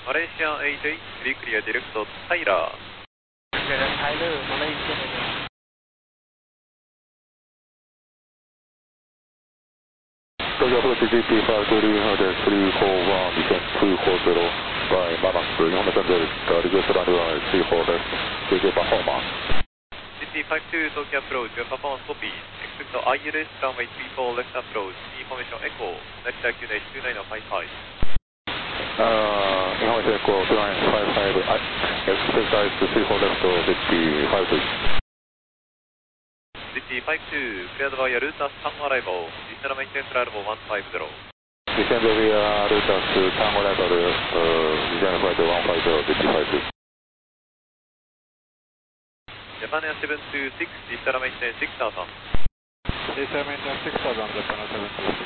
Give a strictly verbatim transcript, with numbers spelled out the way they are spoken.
Malaysian eight eight, three clear direct to Tyler. Tyler, Malaysia. Tokyo approach G T five three hundred, three four one, descent two four zero by Manas, 日本の線ですが、リクエストランディワンさんよんです。ジェイケー パフォーマンス。 ジーティーファイブツー Tokyo approach, your performance copy. Expect I L S, runway three four left approach, information echo, next I Q two nine five five. Uh, information echo two nine five five, expect I S three four left,ジェイティーファイブツー. ジーティーファイブツー, cleared via Routas Tango arrival, descend maintain flight level one five zero. Descend via Routas Tango arrival, uh, descend flight one five zero, ジェイティーファイブツー. Japan Air seven two six, descend maintain six thousand. Descend maintain six thousand, Japan Air seven two six.